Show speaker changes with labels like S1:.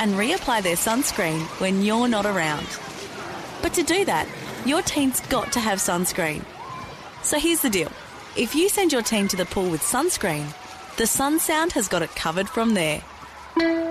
S1: and reapply their sunscreen when you're not around. But to do that, your team's got to have sunscreen. So here's the deal. If you send your team to the pool with sunscreen, the Sun Sound has got it covered from there.